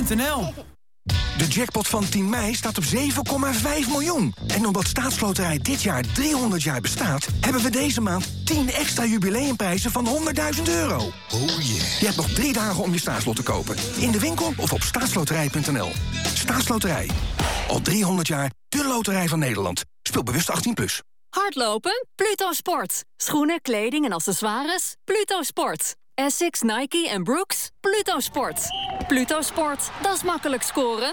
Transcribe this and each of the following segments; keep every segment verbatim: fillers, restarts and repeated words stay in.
punt n l. De jackpot van tien mei staat op zeven komma vijf miljoen. En omdat Staatsloterij dit jaar driehonderd jaar bestaat, hebben we deze maand tien extra jubileumprijzen van honderdduizend euro. Oh yeah. Je hebt nog drie dagen om je staatslot te kopen. In de winkel of op staatsloterij punt n l. Staatsloterij. Al driehonderd jaar de loterij van Nederland. Speel bewust achttien plus. Hardlopen? Pluto Sport. Schoenen, kleding en accessoires? Pluto Sport. Essex, Nike en Brooks? Pluto Sport. Pluto Sport, dat is makkelijk scoren.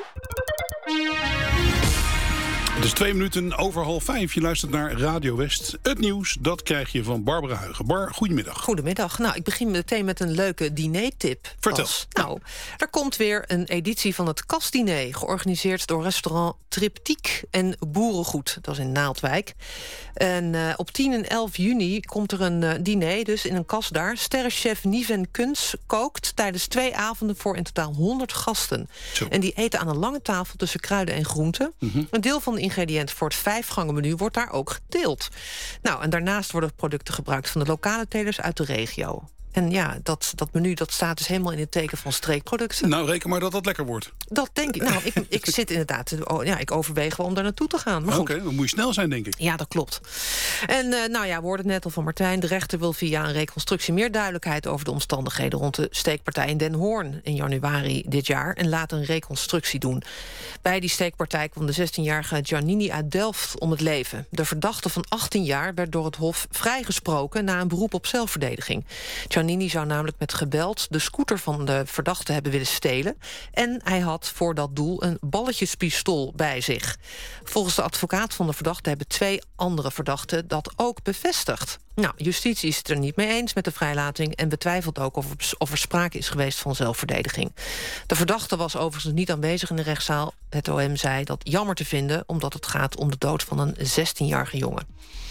Het is twee minuten over half vijf. Je luistert naar Radio West. Het nieuws, dat krijg je van Barbara Huigen. Bar, goedemiddag. Goedemiddag. Nou, ik begin meteen met een leuke dinertip. Vertel. Bas. Nou, er komt weer een editie van het Kastdiner, georganiseerd door restaurant Triptiek en Boerengoed. Dat is in Naaldwijk. En uh, op tien en elf juni komt er een uh, diner, dus in een kast daar. Sterrenchef Niven Kuns kookt tijdens twee avonden voor in totaal honderd gasten. Zo. En die eten aan een lange tafel tussen kruiden en groenten. Mm-hmm. Een deel van de ingrediënten voor het vijfgangenmenu wordt daar ook gedeeld. Nou, en daarnaast worden producten gebruikt van de lokale telers uit de regio. En ja, dat, dat menu dat staat dus helemaal in het teken van streekproducten. Nou, reken maar dat dat lekker wordt. Dat denk ik. Nou, ik, ik zit inderdaad... Oh, ja, ik overweeg wel om daar naartoe te gaan. Oké, okay, dan moet je snel zijn, denk ik. Ja, dat klopt. En uh, nou ja, we hoorden het net al van Martijn. De rechter wil via een reconstructie meer duidelijkheid over de omstandigheden rond de steekpartij in Den Hoorn in januari dit jaar. En laat een reconstructie doen. Bij die steekpartij kwam de zestienjarige Giannini uit Delft om het leven. De verdachte van achttien jaar werd door het Hof vrijgesproken na een beroep op zelfverdediging. Giannini zou namelijk met geweld de scooter van de verdachte hebben willen stelen. En hij had voor dat doel een balletjespistool bij zich. Volgens de advocaat van de verdachte hebben twee andere verdachten dat ook bevestigd. Nou, justitie is het er niet mee eens met de vrijlating en betwijfelt ook of er, of er sprake is geweest van zelfverdediging. De verdachte was overigens niet aanwezig in de rechtszaal. Het O M zei dat jammer te vinden omdat het gaat om de dood van een zestienjarige jongen.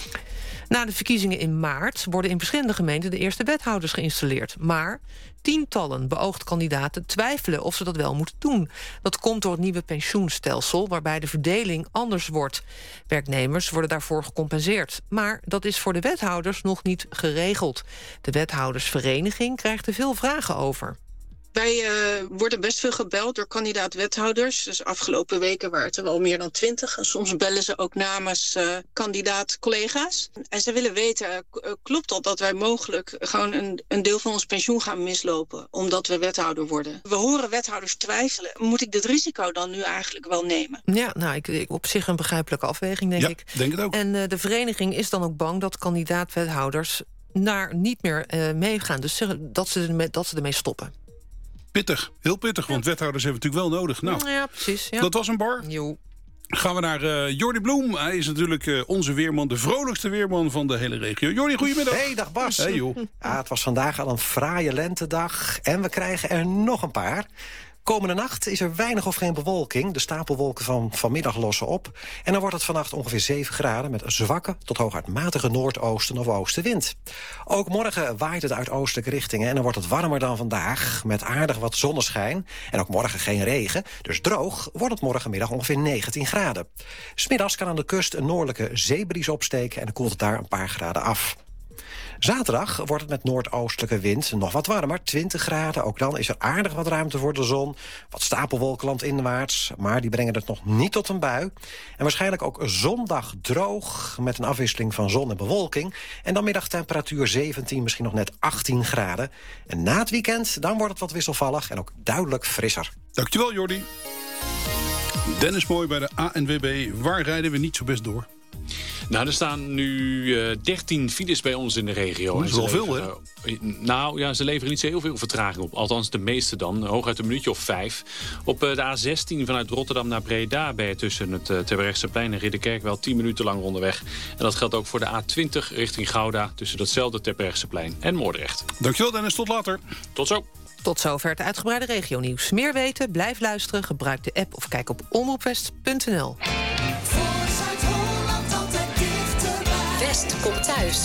Na de verkiezingen in maart worden in verschillende gemeenten de eerste wethouders geïnstalleerd. Maar tientallen beoogd kandidaten twijfelen of ze dat wel moeten doen. Dat komt door het nieuwe pensioenstelsel, waarbij de verdeling anders wordt. Werknemers worden daarvoor gecompenseerd. Maar dat is voor de wethouders nog niet geregeld. De wethoudersvereniging krijgt er veel vragen over. Wij uh, worden best veel gebeld door kandidaat-wethouders. Dus afgelopen weken waren het er wel meer dan twintig. En soms bellen ze ook namens uh, kandidaat-collega's. En ze willen weten, uh, klopt dat dat wij mogelijk gewoon een, een deel van ons pensioen gaan mislopen, omdat we wethouder worden? We horen wethouders twijfelen. Moet ik dit risico dan nu eigenlijk wel nemen? Ja, nou, ik, ik, op zich een begrijpelijke afweging, denk ja, ik. denk het ook. En uh, de vereniging is dan ook bang dat kandidaat-wethouders naar niet meer uh, meegaan. Dus dat ze, ermee, dat ze ermee stoppen. Pittig, heel pittig, want ja. wethouders hebben we natuurlijk wel nodig. Nou, ja, precies. Ja. Dat was een Bar. Jo. Gaan we naar uh, Jordi Bloem. Hij is natuurlijk uh, onze weerman, de vrolijkste weerman van de hele regio. Jordi, goedemiddag. Hey, dag Bas. Hey, joh. Ja, het was vandaag al een fraaie lentedag en we krijgen er nog een paar. Komende nacht is er weinig of geen bewolking. De stapelwolken van vanmiddag lossen op. En dan wordt het vannacht ongeveer zeven graden... met een zwakke tot hooguit matige noordoosten of oostenwind. Ook morgen waait het uit oostelijke richtingen... en dan wordt het warmer dan vandaag, met aardig wat zonneschijn. En ook morgen geen regen, dus droog wordt het morgenmiddag ongeveer negentien graden. 'S Middags kan aan de kust een noordelijke zeebries opsteken... en dan koelt het daar een paar graden af. Zaterdag wordt het met noordoostelijke wind nog wat warmer, twintig graden. Ook dan is er aardig wat ruimte voor de zon. Wat stapelwolken landinwaarts, maar die brengen het nog niet tot een bui. En waarschijnlijk ook zondag droog, met een afwisseling van zon en bewolking. En dan middagtemperatuur zeventien, misschien nog net achttien graden. En na het weekend, dan wordt het wat wisselvallig en ook duidelijk frisser. Dankjewel, Jordi. Dennis Mooi bij de A N W B. Waar rijden we niet zo best door? Nou, er staan nu uh, dertien files bij ons in de regio. Dat is wel veel, hè? Uh, nou ja, ze leveren niet zo heel veel vertraging op. Althans, de meeste dan. Hooguit een minuutje of vijf. Op uh, de A zestien vanuit Rotterdam naar Breda ben je tussen het uh, Terbrechtseplein en Ridderkerk wel tien minuten lang onderweg. En dat geldt ook voor de A twintig richting Gouda tussen datzelfde Terbrechtseplein en Moordrecht. Dankjewel, Dennis. Tot later. Tot zo. Tot zover het uitgebreide regionieuws. Meer weten? Blijf luisteren. Gebruik de app of kijk op omroepwest punt n l. West komt thuis.